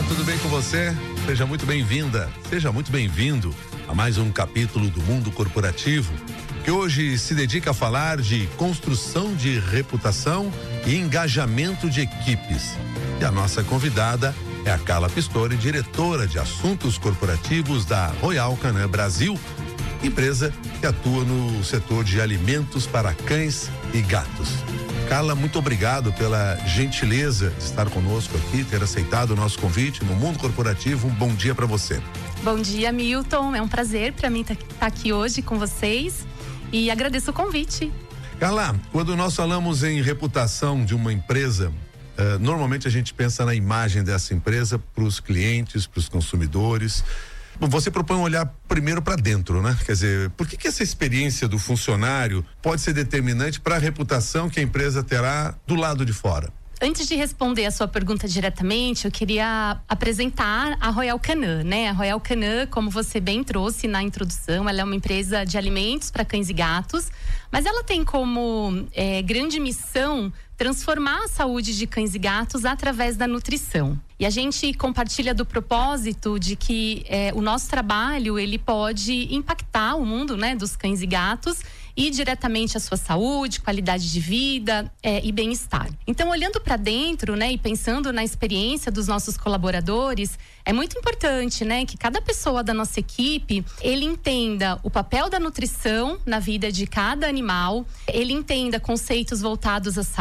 tudo bem com você? Seja muito bem-vinda, seja muito bem-vindo a mais um capítulo do Mundo Corporativo, que hoje se dedica a falar de construção de reputação e engajamento de equipes. E a nossa convidada é a Carla Pistori, diretora de assuntos corporativos da Royal Canin Brasil, empresa que atua no setor de alimentos para cães e gatos. Carla, muito obrigado pela gentileza de estar conosco aqui, ter aceitado o nosso convite no Mundo Corporativo. Um bom dia para você. Bom dia, Milton. É um prazer para mim estar aqui hoje com vocês e agradeço o convite. Carla, quando nós falamos em reputação de uma empresa, normalmente a gente pensa na imagem dessa empresa para os clientes, para os consumidores. Bom, você propõe olhar primeiro para dentro, né? Quer dizer, por que essa experiência do funcionário pode ser determinante para a reputação que a empresa terá do lado de fora? Antes de responder a sua pergunta diretamente, eu queria apresentar a Royal Canin, né? A Royal Canin, como você bem trouxe na introdução, ela é uma empresa de alimentos para cães e gatos, mas ela tem como grande missão transformar a saúde de cães e gatos através da nutrição. E a gente compartilha do propósito de que o nosso trabalho, ele pode impactar o mundo, né, dos cães e gatos e diretamente a sua saúde, qualidade de vida e bem-estar. Então, olhando para dentro, né, e pensando na experiência dos nossos colaboradores, é muito importante, né, que cada pessoa da nossa equipe, ele entenda o papel da nutrição na vida de cada animal, ele entenda conceitos voltados à